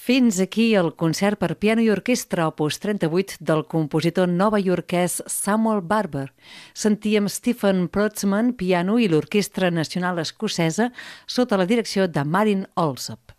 Fins aquí el concert per piano i orquestra opus 38 del compositor novaiorquès Samuel Barber. Sentíem Stephen Protzman, piano, i l'Orquestra Nacional Escocesa sota la direcció de Marin Alsop.